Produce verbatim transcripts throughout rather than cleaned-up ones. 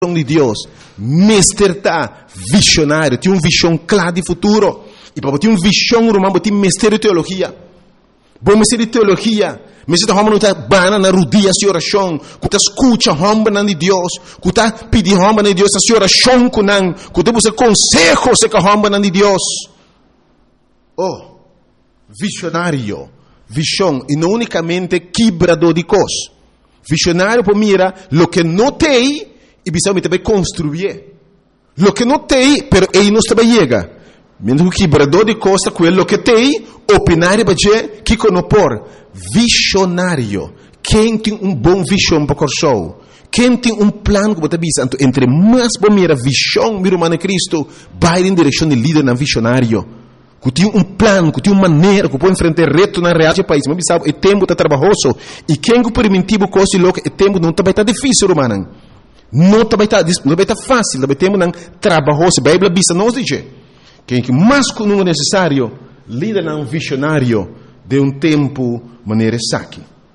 de Deus, mestre tá visionário, tem uma visão clara de futuro. E para ter uma visão, o irmão tem mestre de teologia. Bom mestre de teologia, mestre de homem não está bana na rodia de oração, que está escuta homem de Deus, que está pedindo homem de Deus a oração com não, que está buscando consejo se com homem de Deus. Oh, visionário, visão, e não unicamente quebrador de coisas. Visionário para mira lo que não tem e bisogna também construir. Lo que não tem, pero ele não também chega. Mesmo que quebrador de costa, quello que tem, opinare baje, que conopor. Visionário. Quem tem um bom visão para o show? Quem tem um plano que você bisa? Entre mais bom mira visão, mira humana Cristo, vai em direção de líder na visionário. Que tem um plano, que tem uma maneira, que pode enfrentar reto na realidade do país. Mas sabe, o tempo está trabalhoso. E quem que permitiu coisa louca, o tempo não está bem difícil, humana. Não está bem fácil, também temos um trabalhoso. A Bíblia bisa nos diz. Quem que mais que não é necessário, líder um visionário de um tempo maneira saque.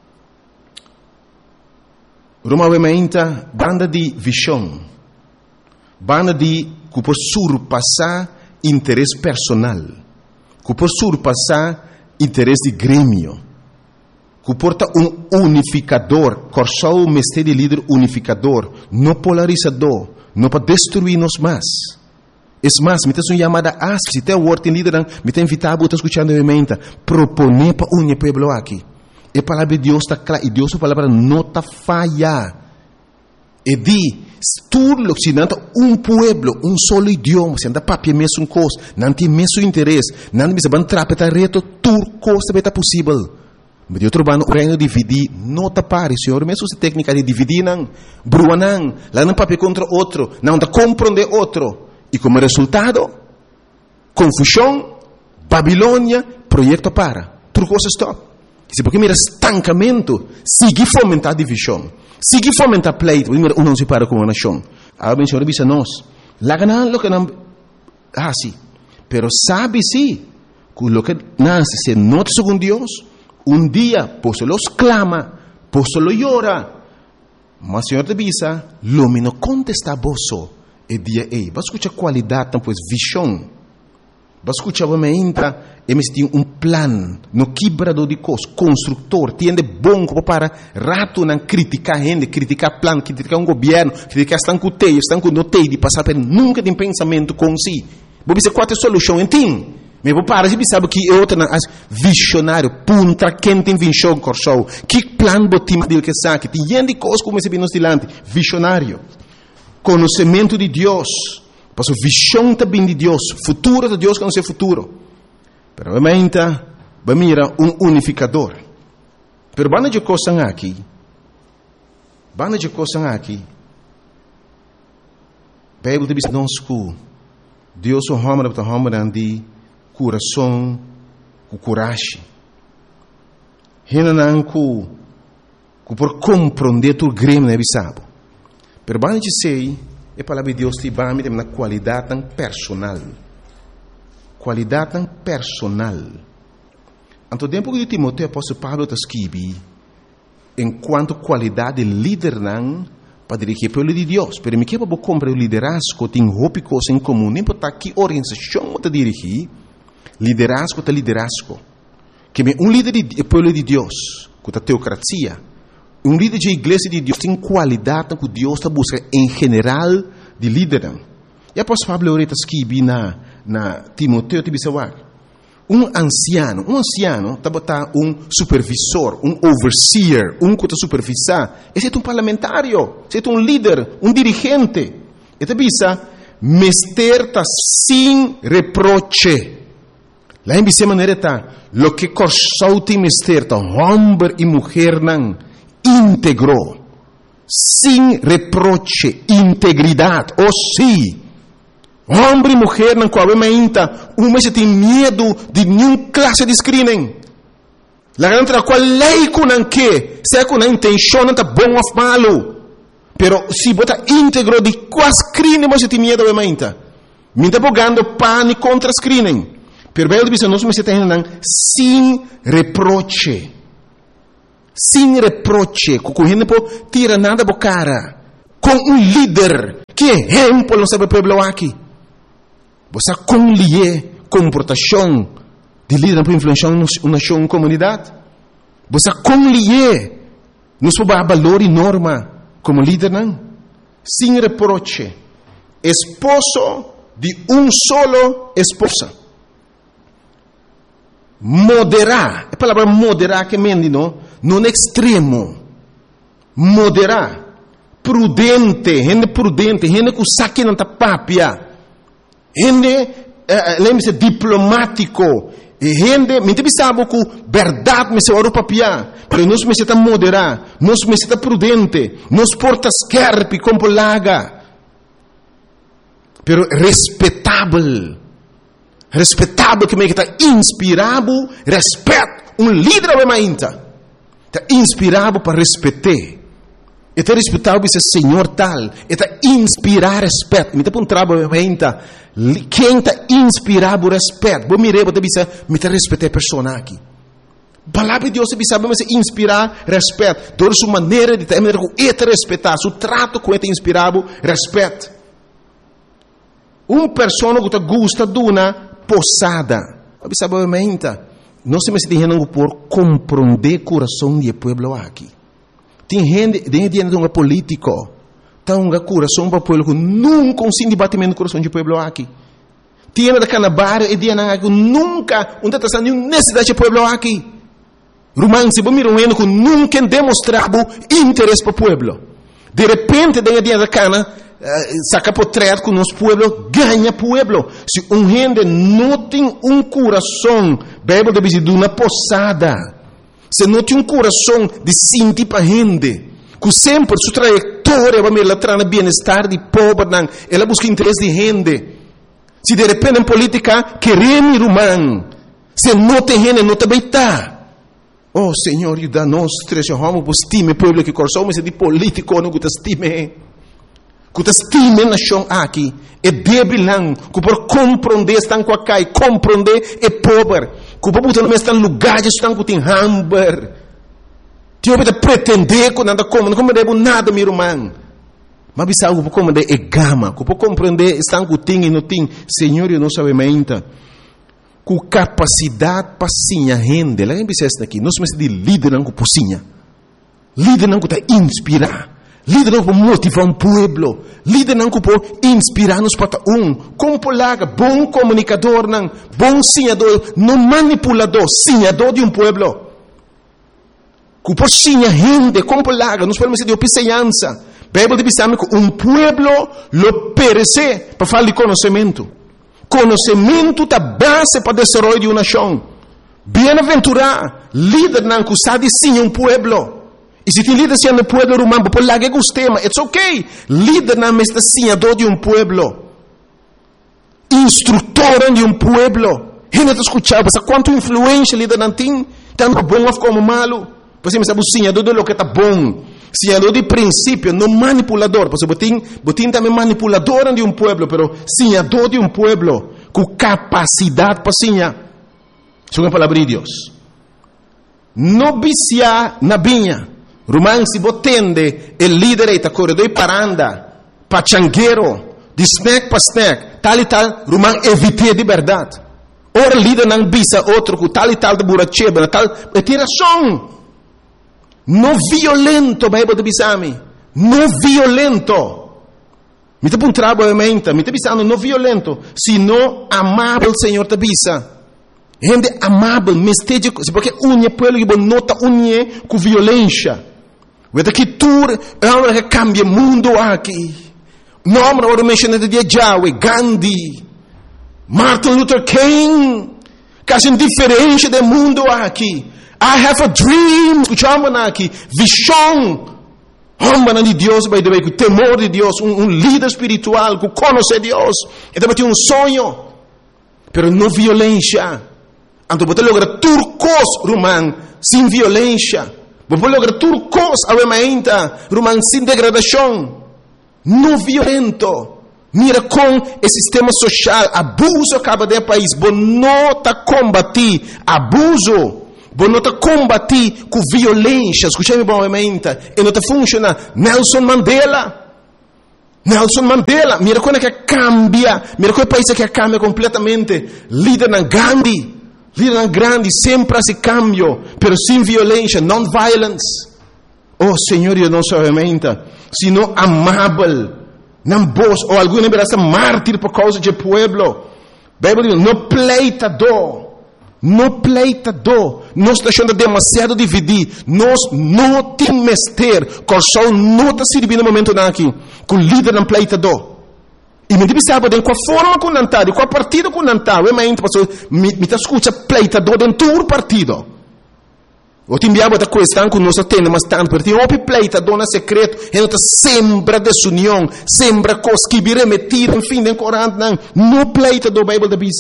Roma vementa banda de visão, banda de que por surpassar interesse personal, que por surpassar interesse de grêmio, que porta um unificador, corsou o mestre de líder unificador, não polarizador, não para destruir-nos mais. É mais, me tem uma chamada a se tem o ordem líder, me tem invitado a escutar a emenda, proponer para unir pueblo aqui. E a palavra de Deus está clara, e Deus a palavra não está falha. E di, tudo que se não um pueblo, um solo idioma, se não papia mesmo coisa, não tem mesmo interesse, não tem mesmo trapetar reto, tudo coisa vai estar possível. Mas eu trabalho no reino de dividir, não está pare, senhor, mesmo essa técnica de dividir, não, brua não, lá não papia contra outro, não está compreender outro. E como resultado, confusão, Babilônia, projeto para. Tudo coisa stop. Se porque mira estancamento, sigue fomentar divisão, sigue fomentar pleito, mira, um não se para com uma nação. A bem senhor bisa nós, lá ganan lo que não, ah sim, pero sabe sim, que lo que nasce se nota segundo Deus, um dia, por solo clama, por solo llora, mas senhor te bisa, lo me no contesta boso. E dia ei, vai escutar qualidade, então, pois, visão. Vai escutar, vai me entra, e me tem um plano, no quebrador de coisas, construtor, tiende bom para rato não criticar gente, criticar plano, criticar um governo, criticar estão com teio, estão com notei de passar por nunca tem pensamento com si. Vou dizer qual é a solução, entende? Mas vou parar, se sabe que é outra, visionário, punta, quem tem visão, corção, que plano botim dele que sabe, tem gente de coisas como esse nos dilante, visionário. Conhecimento de Deus, para a visão também de Deus, futuro de Deus que não é futuro. Pero realmente, vai mirar um unificador. Pero banda de coisas aqui, banda de coisas aqui, a Bíblia diz nós que Deus é um homem, é um homem de coração, com coragem. Renan que, que por compreender tudo grêmio, não é sabe. Pero banda de sei, a palavra de Deus te vai me na qualidade tão personal. Qualidade tão personal. Anto tempo que Timoteo apóstolo Paulo está escrevendo, enquanto qualidade de líder não para dirigir o povo de Deus. Pero me que para comprar o liderazgo tem roupa coisa em comum, nem para que organização para dirigir, liderazgo é liderazgo. Que um líder do povo de Deus, com a teocracia, um líder de igreja de Deus tem qualidade que Deus está buscando em geral de líder. E após Pablo Oreta escreve na, na Timoteo, um anciano, um anciano está botar um supervisor, um overseer, um que está supervisar. Esse é um parlamentário, esse é um líder, um dirigente. E está bisa, mestre está sem reproche. Lá em bisa maneira está, lo que corsou tem mestre está, homem e mulher não, íntegro, sem reproche, integridade, ou sim, homem e mulher não qual é ainda, uma se tem medo de nenhuma classe de screening. La grande tra qual lei com não que, se com a intenção não tá bom ou malo, pero se bota íntegro de qual screening você tem medo é ainda, me tá bogando pânico contra screening, pero bem diz nós me se tem não sem reproche. Sem reproche, que o gente não tira nada da cara, com um líder que exemplo não sabe pueblo aqui. Você com lhe comportação de líder para influenciar uma nação, uma comunidade. Você com lhe nos pode valor e norma como líder não. Sem reproche. Esposo de um solo esposa. Moderar. A palavra moderar que mendi não, não extremo. Moderar. Prudente, gente prudente, gente que saque na tapapia. Gente, uh, lembre-se, diplomático. Gente, me sabe que verdade me se ora papia. Pero nós me se moderar, nós me se prudente, nós porta scarpe com polaga. Pero respeitável. Respeitável que me está inspirado, respeito. Um líder é mainta. Está inspirado para respeitar. Está respeitado esse senhor tal. Está inspirar respeito. Me está um trabalho mainta. Quem está inspirado respeito? Vou mirar, vou dizer, me está respeitar a pessoa aqui. Palavra de Deus se sabe mas inspirar respeito. Toda sua maneira de ter, está respeitar, seu trato com ele inspirado respeito. Uma pessoa que gosta de uma posada. Sabe mainta? Não se me se tem por compreender o coração do povo aqui. Tem gente, tem gente de um político, tem um coração para o povo que nunca consegue debatimento do coração do povo aqui. Tem gente da canabar e tem gente que nunca, não está nenhuma necessidade do povo aqui. Romano, se você mirar um que nunca demonstrava interesse para o povo. De repente, tem gente da cana, saca por trás com o nosso povo, ganha povo. Se um gente não tem um coração, Bíblia deve dizer, de uma posada. Se não tem um coração de sentir para a gente, que sempre sua trajetória vai me levar no bem-estar de pobre, ela busca interesse de gente. Se de repente em política, queremos romano, se não tem gente, não também está. Oh, Senhor, ajuda-nos, três homens, que estime o povo que coração, mas é de político, não que estime. Que estime a nação aqui, é débil, que por compreender, estão com a cai, compreender é pobre. Que o povo não está em lugares, estão com o hamburger. Tio pode pretender que nada como, não compreende nada, meu irmão. Mas bisa o povo compreender é gama, que o povo compreender estão com o ting e não tem. Senhor, eu não sabe ainda. Com capacidade para sim a gente, lá em Bissés aqui, nós somos de líder não com pocinha. Líder não que está inspirar. Líder não para motivar um povo. Líder não para inspirar-nos para um. Como polaga, bom comunicador, não, bom sinhador, não manipulador, sinhador de um povo. Que por sinha gente, como polaga, nós podemos dizer de opiceança. Bíblia diz que um povo lo perece para falar de conhecimento. Conhecimento é a base para o desenvolvimento de uma nação. Bem-aventurado, líder não que sabe sim um povo. E se tem líder sendo povo romano, por lá que gostema, it's okay. Líder não é sinhador de um povo. Instrutor de um povo. Gente está escutando, quanto influência líder não tem, tanto bom como malo. Você sabe o sinhador de lo que está bom. Sinhador de princípio, não manipulador. Você botin, botin também manipulador de um povo, pero sinhador de um povo, com capacidade para sinhar. Isso é a palavra de Deus. Não viciar na vinha. Romano se botende, o líder está corredor para andar, pachangueiro, de snack para snack, tal e tal, Romano evite de verdade. Ora líder não bisa outro, com tal e tal de buracheba, tal, é tiração. Não violento, Bíblia de bisami. Não violento. Me te puntrabo a mente, me te bisando não violento, sino amável, Senhor te bisa. Gente amável, mesteja, porque unha pueblo que nota unha com violência. Vete que tu é que cambia o mundo aqui. Nome agora mencionado de Yahweh, Gandhi, Martin Luther King, quase indiferente do mundo aqui. I have a dream, escutamos aqui, visão. Homem de Deus, by the way, com temor de Deus, um, um líder espiritual que conhece Deus, e também tem um sonho, pero não violência. Então, você logra turcos, romano, sem violência. Você logra turcos, ainda, romano, sem degradação. Não violento. Mira com o sistema social, abuso acaba de país, você não está combatir abuso. Você não está combatir com violência. Escutei-me bem, e não está funcionando. Nelson Mandela, Nelson Mandela, mira quando que cambia, mira quel paese che cambia completamente. Líder na Gandhi, líder na grande, sempre esse cambio, pero sem violência, non violence. Oh Senhor, eu não somente, sino amável, não vos, ou alguma vez mártir por causa do pueblo. Bíblia diz, não pleitador, não pleitador, nós estamos deixando demasiado dividir, nós não temos mestre, que o sol não está servindo no momento aqui, com o líder não pleitador. E me diz, sabe, com a forma que não está, com a partida que não está, eu me escuta pleitador dentro do partido. O te enviava da questão que nós temos, mas tanto, porque tem um pleitador no secreto, e não sembra desunião, sembra coisas que virem remetir, enfim, no Corão, não, não pleitador, a Bíblia diz.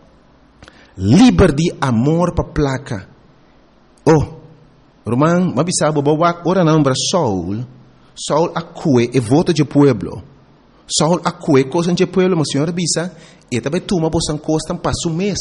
Liber de amor para placa. Oh, Román, mas sabe, ora não para Saul, Saul acue e vota de pueblo. Saul acue coisa de pueblo, mas senhora bisa, e também toma bosan costa para um mês.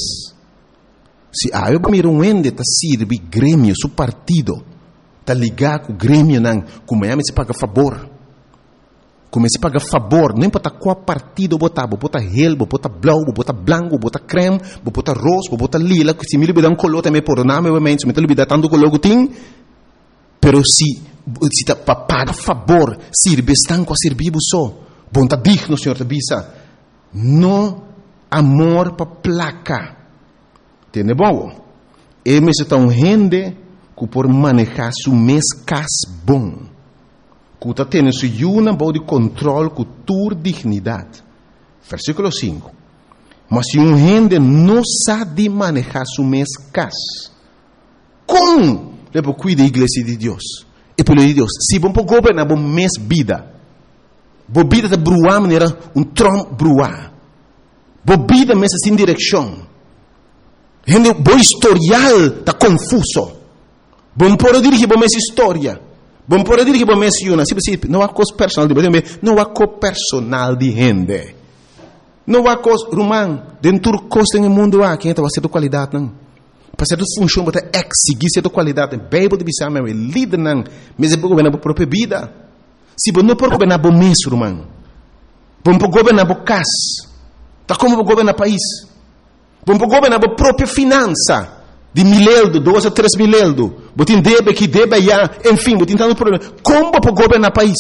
Se a eu miro um ende tá sirve grêmio, su partido, tá ligado com o grêmio não, como é se paga favor. Como se paga favor, não importa qual partido botar, botar relbo, botar blau, botar branco, botar creme, botar rosa, botar lila, se me libera um color também por nome, obviamente, se me libera tanto color que tem, pero se se tá para pagar favor, sirve estão com a servir só, bom tá digno, senhor tá bisa, no amor para placa, entende bom? E me se tá um gente que por manejar su mês cas bom. Que está tendo su yuna bom de controle com tua dignidade. Versículo cinco. Mas se um gente não sabe manejar su mês cas, como ele cuida da igreja de Deus? E pelo de Deus, se bom para governar bom mês vida, bom vida está bruar maneira um trom bruar, bom vida mês sem direção, gente bom historial está confuso, bom por dirigir bom mês história. Bom, por dizer que bom mês yuna, não há coisa personal de gente, não há coisa personal de gente. Não há coisa, Romão, dentro do coisa no mundo há, quem está fazendo qualidade, não. Para ser função, para exigir certa qualidade, Bíblia de Bissau, meu líder, não, mas é para governar a própria vida. Se você não pode governar bom mês, Romão, bom para governar bom casa, tá como para governar país, bom para governar a própria finança. De mileldo, dois a três mileldo. Botin debe que debe já, enfim, botin tanto problema. Como para governar país?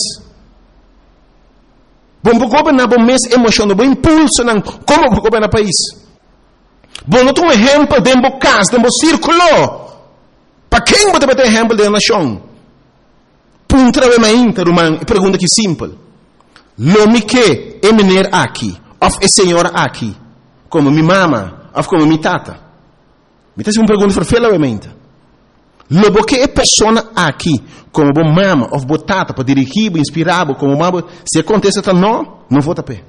Bom para governar bom mês emoção, bom impulso, não. Como para governar país? Bom, não tem um exemplo de um casa, de um círculo. Para quem você vai ter exemplo de nação? Punta de uma interromã, pergunta que simples. Lo me que é menino aqui, of é senhora aqui, como minha mama, of como minha tata. Me tem uma pergunta para fela obviamente. Lobo que é pessoa aqui, como bom mama, ou botata para dirigir, inspirar, como mama, se acontece tá não, não vou tapar.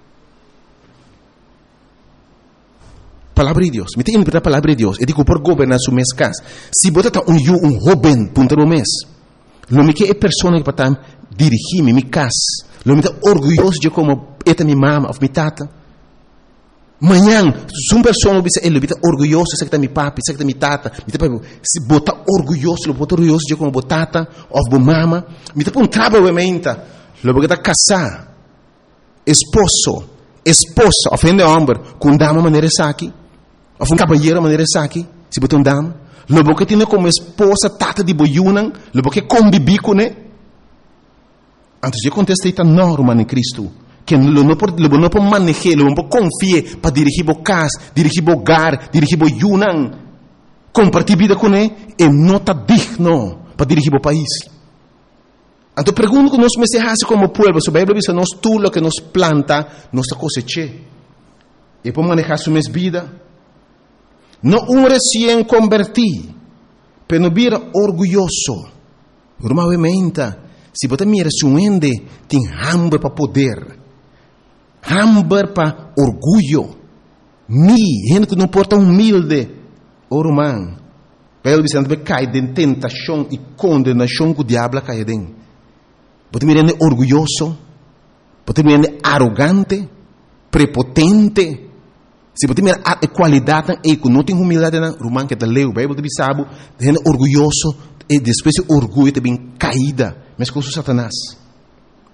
Palavra de Deus. Me tem que a palavra de Deus. Eu digo por governar su mês casa. Se botata um eu um jovem punta no mês, lo que é pessoa que para dirigir minha casa, lo me tá orgulhoso de como é minha mama, ou minha tata. Manhã, se uma pessoa ele está orgulhoso, sei que está meu papi, sei que está minha tata, se botar orgulhoso, ele botar orgulhoso de como botata, ou bo mama, me está um trabalho obviamente, ele está casar, esposo, esposa, ofende homem, com dama maneira aqui, ou um cabalheiro maneira aqui, se botar um dama, ele que tem como esposa tata de boiunan, ele que convive com ele, antes de acontecer está normal em Cristo. Que não pode não pode manejar, não pode confiar para dirigir o casa, dirigir o hogar, dirigir o yunan, compartilhar vida com ele, e não está digno para dirigir o país. Então pergunto que nós me se como povo, se a Bíblia diz nós tudo que nos planta, nós cosecha. E para manejar sua vida, não um recém convertido, mas não vira orgulhoso. Normalmente, se você mira se um ende tem hambre para poder, hambre para orgulho, mi, gente que não porta humilde, o romano, Bíblia diz que cai de tentação e condenação que o diabo cai dentro. Você mira orgulhoso, você mira arrogante, prepotente. Se você mira a qualidade e que não tem humildade, o romano que está leu, a Bíblia diz que gente orgulhoso e depois orgulho também caída, mas com o Satanás.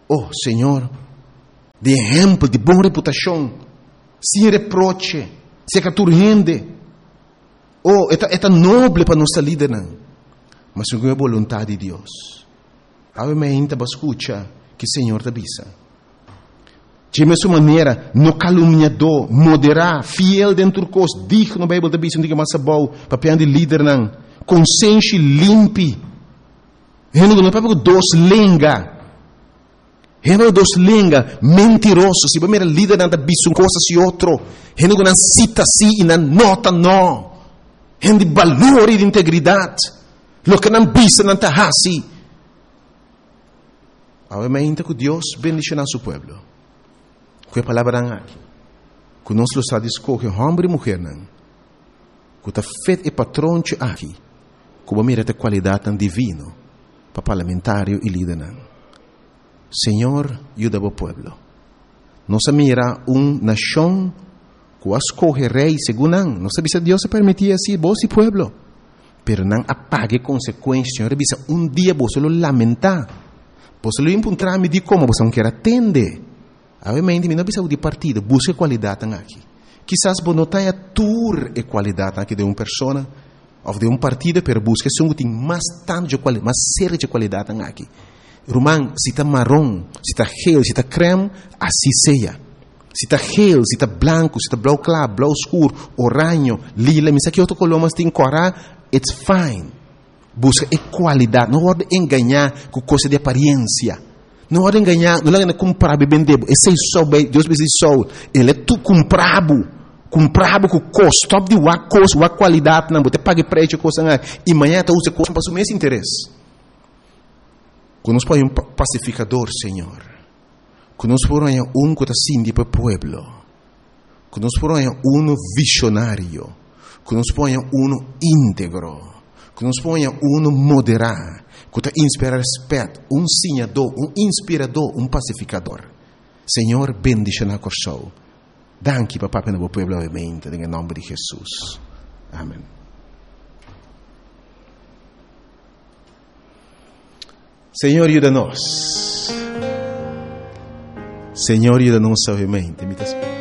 Oh, Senhor, de exemplo, de boa reputação, sem reproche, sem caturrende. Oh, é tão nobre para nossa líder, não. Mas segundo a vontade de Deus. Obviamente, para escutar que o Senhor te avisa. De mesma maneira, no caluniador, moderar, fiel dentro do curso, digo no Bíblia, te avisa, não diga mais bom, para pegar de líder, não. Consciência limpe. Eu não é dos lenga. Eu não dos lenga, mentiroso. Se você é líder, não te avisa uma coisa se outro. Eu não cita assim e não nota não. Eu de valor e de integridade. Lo que não bisa, não te hasi. Obviamente que Deus bendice a seu povo. Que a palavra aqui. Que nós está escolhe homem e mulher não. Que está feito e patrão aqui. Que vai mirar a qualidade tão divina para parlamentário e líder não. Senhor, ajuda o povo. Nós mira uma nação que escolhe rei segundo não. Nós sabemos que Deus se permitia assim, vos e povo. Pero não apague consequências. Senhor, um dia você lo lamentar. Você lo encontrar me de como você não quer atender. Obviamente, não precisa de partido, busque qualidade aqui. Quizás você não tenha tour e qualidade aqui de uma pessoa ou de um partido, mas busque se tem mais tanto de qualidade, mais séria de qualidade aqui. Romão, se está marrom, se está gel, se está creme, assim seja. Se está gel, se está branco, se está blau claro, blau escuro, oranho, lila, mas aqui outro color, mas tem corar, it's fine. Busca qualidade, não pode enganar com coisa de aparência. Não pode enganar, não pode comprar bem de esse é só bem, Deus me diz só, ele é tu comprado, comprado com custo, top de uma coisa, uma qualidade, não, você paga preço coisa e amanhã tu usa coisa para o mesmo interesse. Quando nós põe um pacificador, Senhor, quando nós põe um que está assim para o povo, quando nós põe um visionário, quando nós põe um íntegro, que nos ponha um moderar, que inspira respeito, um sinhador, um inspirador, um pacificador. Senhor, bendice na coração. Danke, papá, para o povo, obviamente, em nome de Jesus. Amém. Senhor, ajuda-nos. Senhor, ajuda-nos, obviamente.